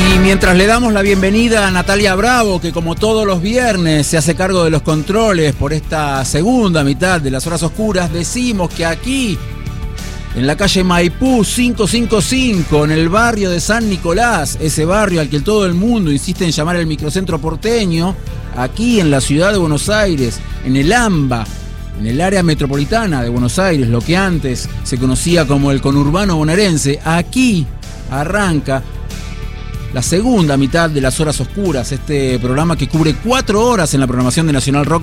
Y mientras le damos la bienvenida a Natalia Bravo, que como todos los viernes se hace cargo de los controles por esta segunda mitad de las horas oscuras, decimos que aquí, en la calle Maipú 555, en el barrio de San Nicolás, ese barrio al que todo el mundo insiste en llamar el microcentro porteño, aquí en la ciudad de Buenos Aires, en el AMBA, en el área metropolitana de Buenos Aires, lo que antes se conocía como el conurbano bonaerense, aquí arranca la segunda mitad de las horas oscuras, este programa que cubre 4 horas en la programación de Nacional Rock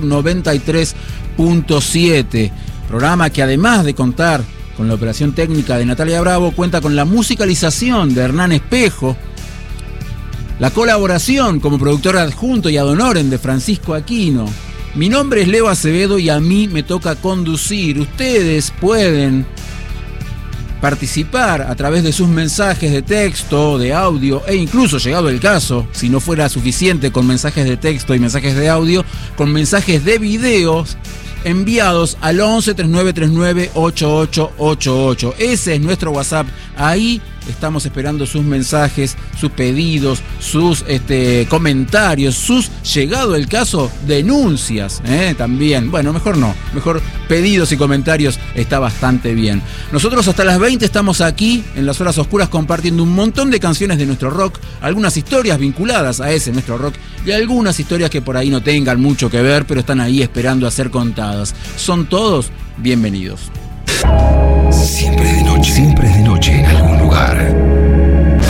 93.7. Programa que además de contar con la operación técnica de Natalia Bravo, cuenta con la musicalización de Hernán Espejo, la colaboración como productor adjunto y ad honorem de Francisco Aquino. Mi nombre es Leo Acevedo y a mí me toca conducir. Ustedes pueden participar a través de sus mensajes de texto, de audio e incluso, llegado el caso, si no fuera suficiente con mensajes de texto y mensajes de audio, con mensajes de videos enviados al 11 3939 8888. Ese es nuestro WhatsApp. Ahí estamos esperando sus mensajes, sus pedidos, sus comentarios, sus, llegado el caso, denuncias, también. Bueno, mejor no, mejor pedidos y comentarios está bastante bien. Nosotros hasta las 20 estamos aquí en las horas oscuras compartiendo un montón de canciones de nuestro rock, algunas historias vinculadas a ese nuestro rock y algunas historias que por ahí no tengan mucho que ver, pero están ahí esperando a ser contadas. Son todos bienvenidos. Siempre es de noche en algún lugar.